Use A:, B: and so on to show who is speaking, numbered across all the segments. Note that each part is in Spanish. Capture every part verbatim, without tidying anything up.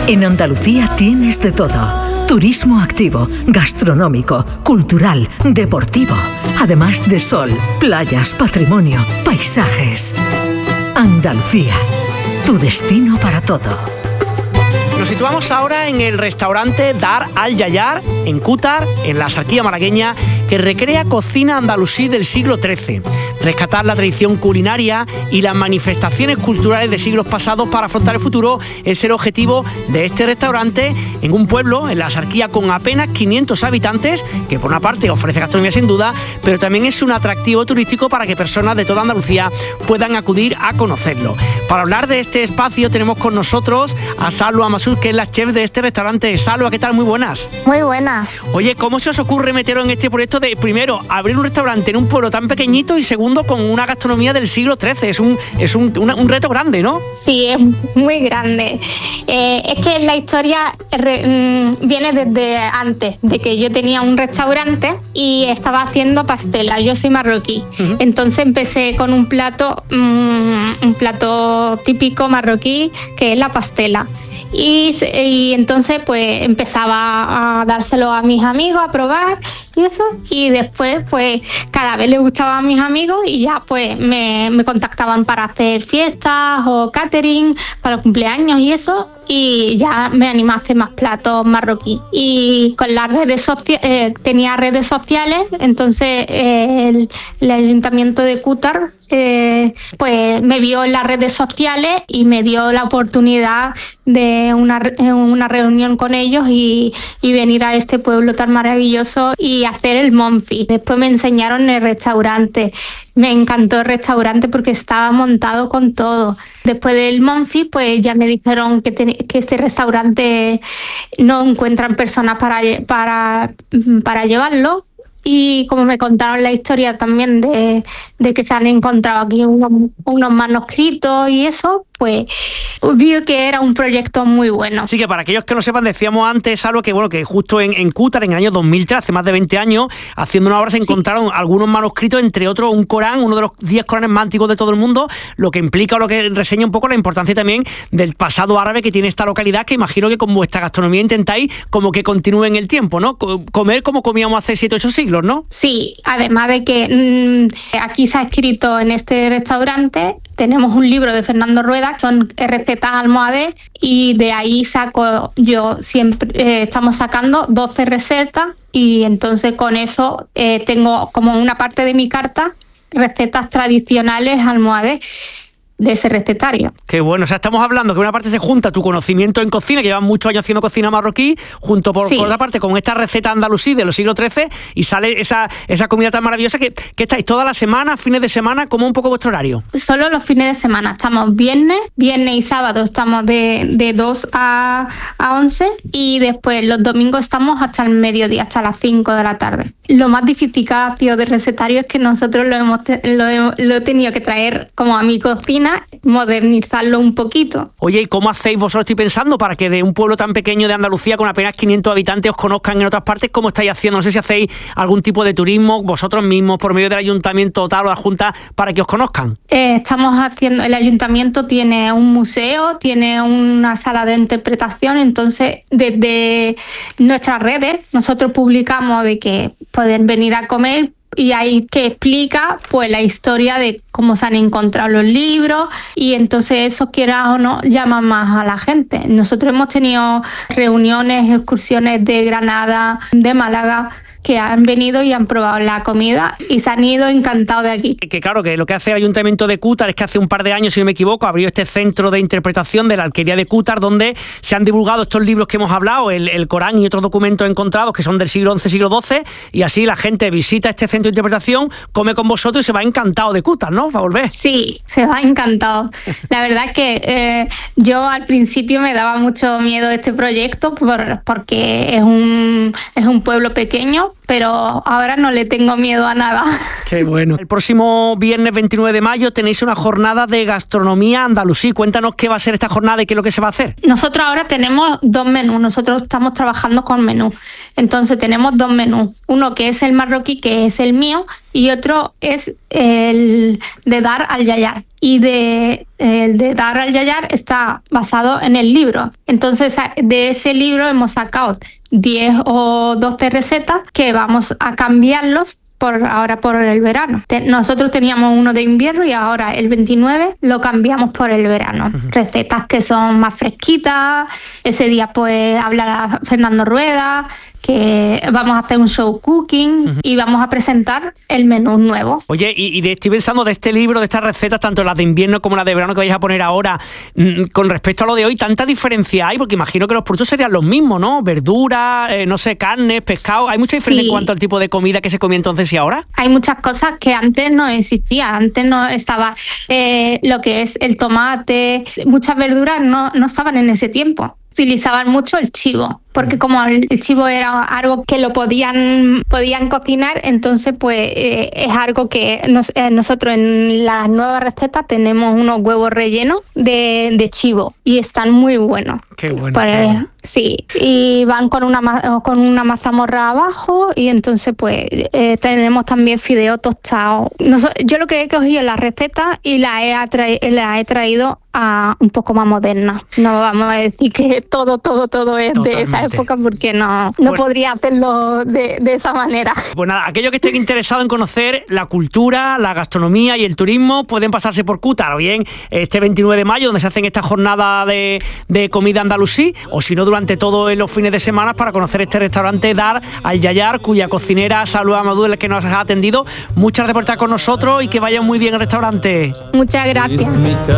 A: En Andalucía tienes de todo. Turismo activo, gastronómico, cultural, deportivo. Además de sol, playas, patrimonio, paisajes. Andalucía, tu destino para todo.
B: Nos situamos ahora en el restaurante Dar Al Yayar, en Cútar, en la Axarquía malagueña, que recrea cocina andalusí del siglo trece. Rescatar la tradición culinaria y las manifestaciones culturales de siglos pasados para afrontar el futuro es el objetivo de este restaurante en un pueblo, en la Axarquía, con apenas quinientos habitantes, que por una parte ofrece gastronomía sin duda, pero también es un atractivo turístico para que personas de toda Andalucía puedan acudir a conocerlo. Para hablar de este espacio tenemos con nosotros a Salwa Masur, que es la chef de este restaurante. Salwa, ¿qué tal? Muy buenas.
C: Muy buenas.
B: Oye, ¿cómo se os ocurre meteros en este proyecto de, primero, abrir un restaurante en un pueblo tan pequeñito y segundo, con una gastronomía del siglo trece? Es un, es un, una, un reto grande, ¿no?
C: Sí, es muy grande. Eh, es que la historia re, mmm, viene desde antes, de que yo tenía un restaurante y estaba haciendo pastela. Yo soy marroquí. Uh-huh. Entonces empecé con un plato, mmm, un plato típico marroquí, que es la pastela. Y, y entonces pues empezaba a dárselo a mis amigos a probar y eso, y después pues cada vez le gustaba a mis amigos y ya pues me, me contactaban para hacer fiestas o catering para cumpleaños y eso, y ya me animé a hacer más platos marroquí. Y con las redes sociales, eh, tenía redes sociales, entonces eh, el, el ayuntamiento de Cútar eh, pues me vio en las redes sociales y me dio la oportunidad de una, una reunión con ellos y, y venir a este pueblo tan maravilloso y hacer el Monfi. Después me enseñaron el restaurante. Me encantó el restaurante porque estaba montado con todo. Después del Monfi, pues ya me dijeron que, ten, que este restaurante no encuentran personas para, para, para llevarlo. Y como me contaron la historia también de, de que se han encontrado aquí unos, unos manuscritos y eso, pues vi que era un proyecto muy bueno.
B: Sí, que para aquellos que no sepan, decíamos antes algo que bueno, que justo en, en Cútar, en el año dos mil tres, hace más de veinte años, haciendo una obra se encontraron sí. algunos manuscritos, entre otros un Corán, uno de los diez Coranes más antiguos de todo el mundo, lo que implica o lo que reseña un poco la importancia también del pasado árabe que tiene esta localidad, que imagino que con vuestra gastronomía intentáis como que continúe en el tiempo, ¿no? Comer como comíamos hace siete, ocho siglos, ¿no?
C: Sí, además de que mmm, aquí se ha escrito en este restaurante, tenemos un libro de Fernando Rueda, son recetas almohades, y de ahí saco yo siempre, eh, estamos sacando doce recetas, y entonces con eso eh, tengo como una parte de mi carta recetas tradicionales almohades de ese recetario.
B: Qué bueno, o sea, estamos hablando que una parte se junta tu conocimiento en cocina, que llevan muchos años haciendo cocina marroquí, junto por, sí. por otra parte con esta receta andalusí de los siglos trece, y sale esa, esa comida tan maravillosa que, que estáis toda la semana, fines de semana, ¿cómo un poco vuestro horario?
C: Solo los fines de semana, estamos viernes, viernes y sábado estamos de, de dos a once, y después los domingos estamos hasta el mediodía, hasta las cinco de la tarde. Lo más difícil que ha sido de recetario es que nosotros lo hemos, te, lo, hemos lo he tenido que traer como a mi cocina, modernizarlo un poquito.
B: Oye, ¿y cómo hacéis vosotros, estoy pensando, para que de un pueblo tan pequeño de Andalucía con apenas quinientos habitantes os conozcan en otras partes? ¿Cómo estáis haciendo? No sé si hacéis algún tipo de turismo vosotros mismos por medio del ayuntamiento tal o la junta para que os conozcan.
C: Eh, estamos haciendo, el ayuntamiento tiene un museo, tiene una sala de interpretación, entonces desde nuestras redes nosotros publicamos de que pueden venir a comer, y ahí que explica pues la historia de cómo se han encontrado los libros, y entonces eso, quiera o no, llama más a la gente. Nosotros hemos tenido reuniones, excursiones de Granada, de Málaga, que han venido y han probado la comida y se han ido encantados de aquí.
B: Que claro, que lo que hace el Ayuntamiento de Cútar es que hace un par de años, si no me equivoco, abrió este centro de interpretación de la Alquería de Cútar, donde se han divulgado estos libros que hemos hablado, el, el Corán y otros documentos encontrados que son del siglo once, siglo doce, y así la gente visita este centro de interpretación, come con vosotros y se va encantado de Cútar, ¿no? Para volver.
C: Sí, se va encantado. La verdad es que eh, yo al principio me daba mucho miedo este proyecto por, porque es un, es un pueblo pequeño, pero ahora no le tengo miedo a nada.
B: Qué bueno. El próximo viernes veintinueve de mayo tenéis una jornada de gastronomía andalusí. Cuéntanos qué va a ser esta jornada y qué es lo que se va a hacer.
C: Nosotros ahora tenemos dos menús, nosotros estamos trabajando con menús. Entonces tenemos dos menús, uno que es el marroquí, que es el mío, y otro es el de Dar al-Yayar. Y de, el de Dar al-Yayar está basado en el libro. Entonces de ese libro hemos sacado diez o doce recetas que vamos a cambiarlos por ahora por el verano. Te, nosotros teníamos uno de invierno y ahora el veintinueve lo cambiamos por el verano. Uh-huh. Recetas que son más fresquitas. Ese día pues hablará Fernando Rueda, que vamos a hacer un show cooking uh-huh. y vamos a presentar el menú nuevo.
B: Oye, y, y de, estoy pensando de este libro, de estas recetas, tanto las de invierno como las de verano que vais a poner ahora, mmm, con respecto a lo de hoy, ¿tanta diferencia hay? Porque imagino que los productos serían los mismos, ¿no? Verduras, eh, no sé, carnes, pescado. ¿Hay mucha diferencia sí. en cuanto al tipo de comida que se comía entonces y ahora?
C: Hay muchas cosas que antes no existían. Antes no estaba eh, lo que es el tomate. Muchas verduras no, no estaban en ese tiempo. Utilizaban mucho el chivo, porque como el, el chivo era algo que lo podían podían cocinar, entonces pues eh, es algo que nos, eh, nosotros en las nuevas recetas tenemos unos huevos rellenos de, de chivo y están muy buenos.
B: Qué bueno.
C: Pues,
B: qué bueno.
C: Sí, y van con una con una mazamorra abajo y entonces pues eh, tenemos también fideo tostado. Noso- yo lo que he cogido las recetas y las he, atra- la he traído a un poco más moderna. No vamos a decir que todo, todo, todo es Totalmente. de esa época porque no, no pues, podría hacerlo de, de esa manera.
B: Pues nada, aquellos que estén interesados en conocer la cultura, la gastronomía y el turismo pueden pasarse por Cútar, o bien este veintinueve de mayo donde se hacen esta jornada de, de comida andalusí, o si no durante todos los fines de semana para conocer este restaurante Dar al-Yayar, cuya cocinera Salud Amadou es la que nos ha atendido. Muchas gracias por estar con nosotros y que vaya muy bien el restaurante.
C: Muchas gracias.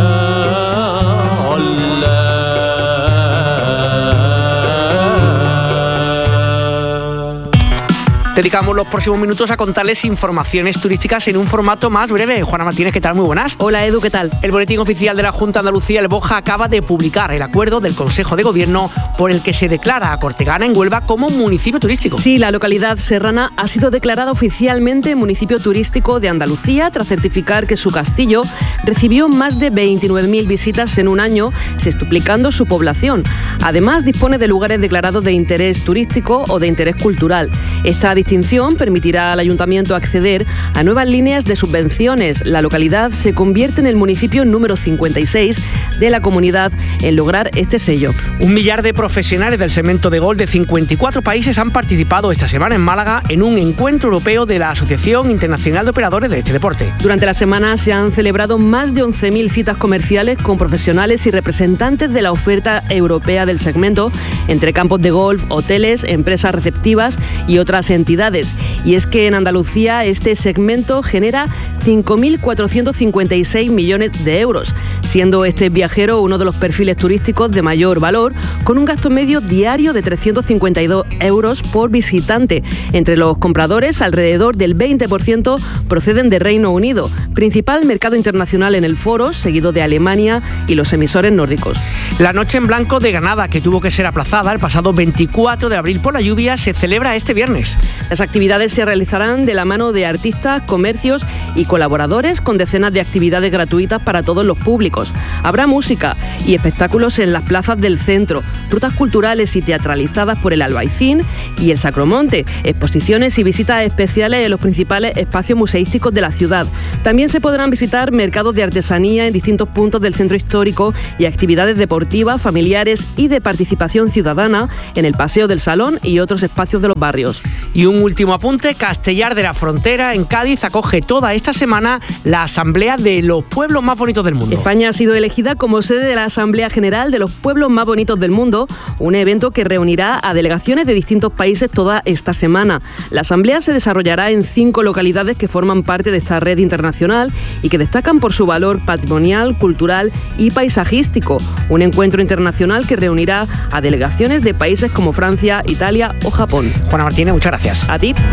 B: Dedicamos los próximos minutos a contarles informaciones turísticas en un formato más breve. Juana Martínez, ¿qué tal? Muy buenas.
D: Hola Edu, ¿qué tal?
B: El boletín oficial de la Junta de Andalucía, el BOJA, acaba de publicar el acuerdo del Consejo de Gobierno por el que se declara a Cortegana en Huelva como municipio turístico.
D: Sí, la localidad serrana ha sido declarada oficialmente municipio turístico de Andalucía tras certificar que su castillo recibió más de veintinueve mil visitas en un año, sextuplicando su población. Además, dispone de lugares declarados de interés turístico o de interés cultural. Esta distinción permitirá al ayuntamiento acceder a nuevas líneas de subvenciones. La localidad se convierte en el municipio número cincuenta y seis de la comunidad en lograr este sello.
B: Un millar de profesionales del segmento de golf de cincuenta y cuatro países han participado esta semana en Málaga en un encuentro europeo de la Asociación Internacional de Operadores de este deporte.
D: Durante la semana se han celebrado más de once mil citas comerciales con profesionales y representantes de la oferta europea del segmento, entre campos de golf, hoteles, empresas receptivas y otras entidades. Y es que en Andalucía este segmento genera cinco mil cuatrocientos cincuenta y seis millones de euros, siendo este viajero uno de los perfiles turísticos de mayor valor, con un gasto medio diario de trescientos cincuenta y dos euros por visitante. Entre los compradores, alrededor del veinte por ciento proceden de Reino Unido, principal mercado internacional en el foro, seguido de Alemania y los emisores nórdicos.
B: La Noche en Blanco de Granada, que tuvo que ser aplazada el pasado veinticuatro de abril por la lluvia, se celebra este viernes.
D: Las actividades se realizarán de la mano de artistas, comercios y colaboradores, con decenas de actividades gratuitas para todos los públicos. Habrá música y espectáculos en las plazas del centro, rutas culturales y teatralizadas por el Albaicín y el Sacromonte, exposiciones y visitas especiales en los principales espacios museísticos de la ciudad. También se podrán visitar mercados de artesanía en distintos puntos del centro histórico y actividades deportivas, familiares y de participación ciudadana en el Paseo del Salón y otros espacios de los barrios.
B: Y un último apunte, Castellar de la Frontera en Cádiz acoge toda esta semana la Asamblea de los Pueblos Más Bonitos del Mundo.
D: España ha sido elegida como sede de la Asamblea General de los Pueblos Más Bonitos del Mundo, un evento que reunirá a delegaciones de distintos países toda esta semana. La Asamblea se desarrollará en cinco localidades que forman parte de esta red internacional y que destacan por su valor patrimonial, cultural y paisajístico. Un encuentro internacional que reunirá a delegaciones de países como Francia, Italia o Japón.
B: Juana Martínez, muchas gracias.
D: A ti.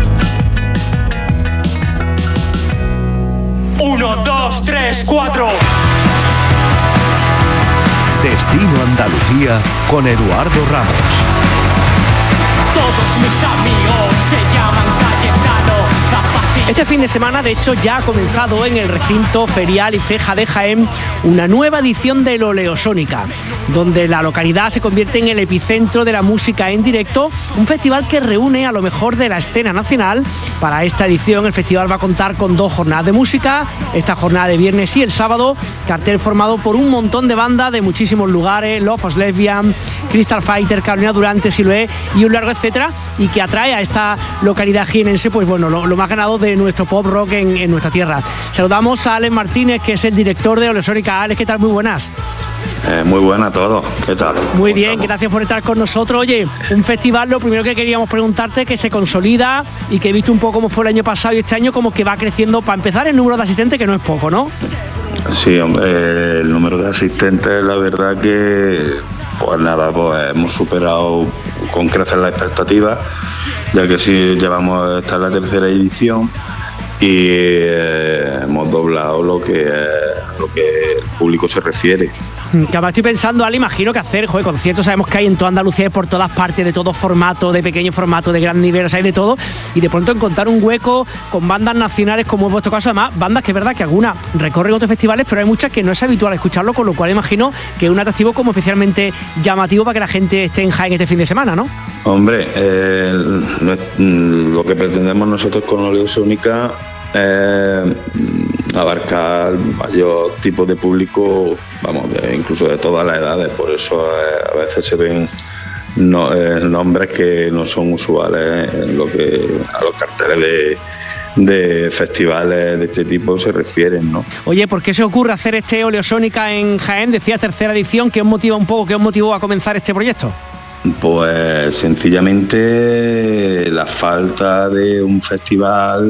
E: Uno, dos, tres, cuatro.
F: Destino Andalucía con Eduardo Ramos.
E: Todos mis amigos se llaman Cayetano Zapatilla.
B: Este fin de semana, de hecho, ya ha comenzado en el recinto ferial y ceja de Jaén una nueva edición del Oleosónica, donde la localidad se convierte en el epicentro de la música en directo, un festival que reúne a lo mejor de la escena nacional. Para esta edición el festival va a contar con dos jornadas de música, esta jornada de viernes y el sábado, cartel formado por un montón de bandas de muchísimos lugares, Love of Lesbian, Crystal Fighter, Carolina Durante, Siloé y un largo etcétera, y que atrae a esta localidad jienense, pues bueno, lo, lo más ganado de nuestro pop rock en, en nuestra tierra. Saludamos a Alex Martínez, que es el director de Oleosónica. Alex, ¿qué tal? Muy buenas.
F: Eh, muy buena a todos, ¿qué tal?
B: Muy bien, estamos? Gracias por estar con nosotros. Oye, un festival, lo primero que queríamos preguntarte, que se consolida y que he visto un poco cómo fue el año pasado y este año como que va creciendo, para empezar, el número de asistentes, que no es poco, ¿no?
F: Sí, hombre, el número de asistentes, la verdad que, pues nada, pues hemos superado con creces las expectativas, ya que sí llevamos, esta es la tercera edición, y eh, hemos doblado lo que, eh, lo que el público se refiere.
B: Que ahora estoy pensando, Ale, imagino que hacer, joder, conciertos sabemos que hay en toda Andalucía, por todas partes, de todo formato, de pequeño formato, de gran nivel, o sea, hay de todo, y de pronto encontrar un hueco con bandas nacionales, como en vuestro caso, además, bandas que es verdad que algunas recorren otros festivales, pero hay muchas que no es habitual escucharlo, con lo cual imagino que es un atractivo como especialmente llamativo para que la gente esté en Jaén este fin de semana, ¿no?
F: Hombre, eh, lo que pretendemos nosotros con Oleosónica Eh, abarcar mayor tipo de público, vamos, de, incluso de todas las edades, por eso eh, a veces se ven no, eh, nombres que no son usuales en lo que a los carteles de, de festivales de este tipo se refieren, ¿no?
B: Oye, ¿por qué se ocurre hacer este Oleosónica en Jaén? Decías tercera edición, ¿qué os motiva un poco, qué os motivó a comenzar este proyecto?
F: Pues sencillamente la falta de un festival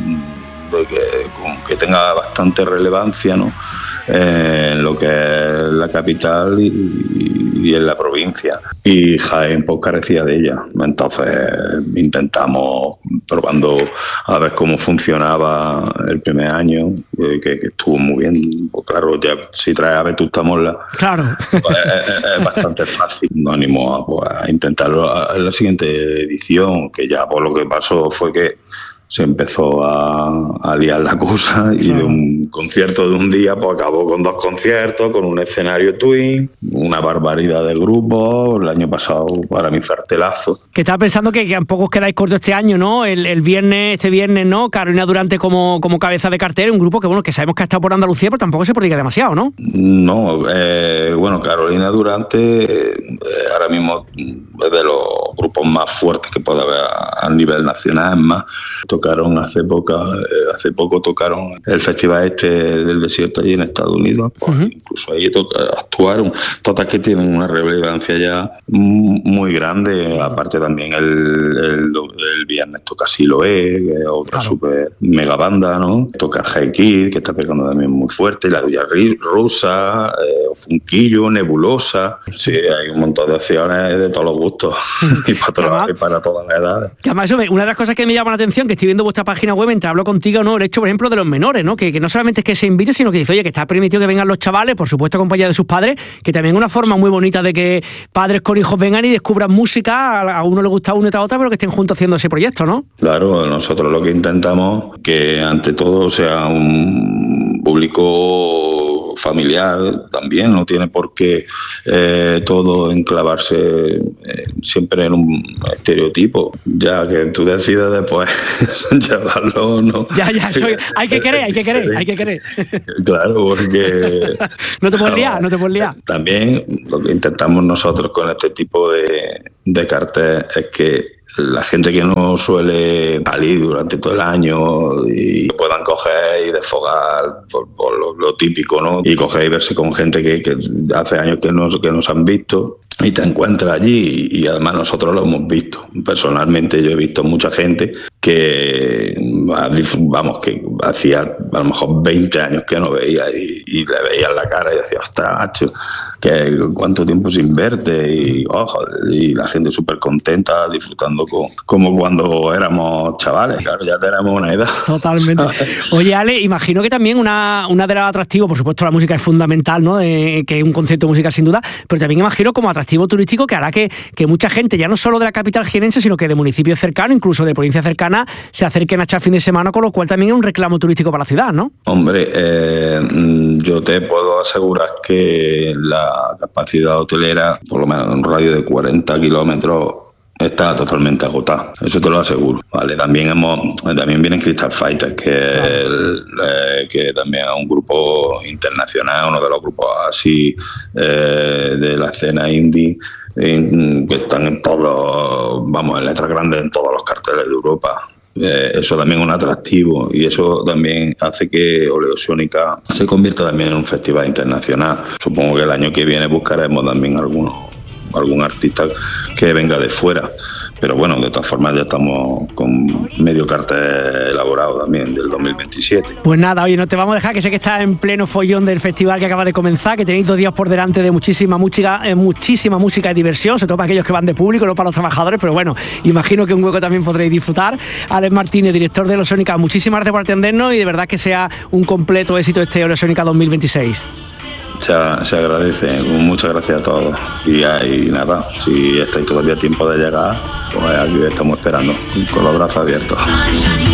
F: Que, que tenga bastante relevancia, ¿no? Eh, en lo que es la capital y, y en la provincia, y Jaén pues carecía de ella. Entonces intentamos, probando a ver cómo funcionaba el primer año, eh, que, que estuvo muy bien. Pues claro, ya si traes a Vetusta Morla,
B: claro,
F: pues es, es bastante fácil. Nos animó a, pues, a intentarlo en la siguiente edición, que ya por lo que pasó fue que se empezó a, a liar la cosa, y claro, de un concierto de un día pues acabó con dos conciertos, con un escenario twin, una barbaridad de grupos. El año pasado para mí cartelazo.
B: Que estaba pensando que, que tampoco os quedáis cortos este año, ¿no? El, el viernes, este viernes, ¿no? Carolina Durante como, como cabeza de cartel, un grupo que bueno, que sabemos que ha estado por Andalucía, pero tampoco se prodiga demasiado, ¿no?
F: No, eh, bueno, Carolina Durante eh, ahora mismo es de los grupos más fuertes que puede haber a, a nivel nacional. Es más, tocaron hace poco, eh, hace poco tocaron el festival este del desierto allí en Estados Unidos, pues, uh-huh. Incluso ahí toca, actuaron, todas que tienen una relevancia ya muy grande. Aparte también el, el, el viernes toca Siloé, que es otra claro, super mega banda, ¿no? Toca Hey Kid, que está pegando también muy fuerte, la Duya Rusa, eh, Funquillo, Nebulosa. Sí, hay un montón de opciones de todos los gustos y para, toda, y para todas las edades.
B: Que además, una de las cosas que me llama la atención, que estoy viendo vuestra página web, mientras hablo contigo, ¿no? El hecho, por ejemplo, de los menores, ¿no? Que, que no solamente es que se invite, sino que dice, oye, que está permitido que vengan los chavales, por supuesto acompañados de sus padres, que también es una forma muy bonita de que padres con hijos vengan y descubran música, a uno le gusta uno y a otra, pero que estén juntos haciendo ese proyecto, ¿no?
F: Claro, nosotros lo que intentamos que ante todo sea un público familiar también, no tiene por qué eh, todo enclavarse eh, siempre en un estereotipo, ya que tú decides después llevarlo, ¿no?
B: Ya, ya, soy, hay que querer, hay que querer, hay que querer.
F: Claro, porque...
B: no te puedes liar, no te puedes liar.
F: También lo que intentamos nosotros con este tipo de, de cartel es que la gente que no suele salir durante todo el año y puedan coger y desfogar por, por lo, lo típico, ¿no? Y coger y verse con gente que, que hace años que nos, que nos han visto y te encuentras allí, y, y además nosotros lo hemos visto. Personalmente yo he visto mucha gente que, vamos, que hacía a lo mejor veinte años que no veía y, y le veías la cara y decía, ostras, macho, que cuánto tiempo sin verte, y, ojo, y la gente súper contenta, disfrutando con, como cuando éramos chavales. Claro, ya tenemos una edad.
B: Totalmente. Oye, Ale, imagino que también una, una de las atractivos, por supuesto la música es fundamental, ¿no? De, que es un concepto musical sin duda, pero también imagino como atractivo atractivo turístico que hará que, que mucha gente, ya no solo de la capital jienense, sino que de municipios cercanos, incluso de provincias cercanas, se acerquen a echar fin de semana, con lo cual también es un reclamo turístico para la ciudad, ¿no?
F: Hombre, eh, yo te puedo asegurar que la capacidad hotelera, por lo menos en un radio de cuarenta kilómetros, está totalmente agotada, eso te lo aseguro. Vale, también hemos, también vienen Crystal Fighters, que, claro. el, eh, que también es un grupo internacional, uno de los grupos así eh, de la escena indie, eh, que están en todos, vamos, en letras grandes en todos los carteles de Europa. Eh, eso también es un atractivo y eso también hace que Oleosónica se convierta también en un festival internacional. Supongo que el año que viene buscaremos también algunos algún artista que venga de fuera, pero bueno, de todas formas ya estamos con medio cartel elaborado también del dos mil veintisiete.
B: Pues nada, oye, no te vamos a dejar, que sé que estás en pleno follón del festival que acaba de comenzar, que tenéis dos días por delante de muchísima música, eh, muchísima música y diversión, sobre todo para aquellos que van de público, no para los trabajadores, pero bueno, imagino que un hueco también podréis disfrutar. Alex Martínez, director de Oleosónica, muchísimas gracias por atendernos y de verdad que sea un completo éxito este Oleosónica dos mil veintiséis.
F: Se, se agradece, muchas gracias a todos y, y nada, si estáis todavía a tiempo de llegar, pues aquí estamos esperando con los brazos abiertos.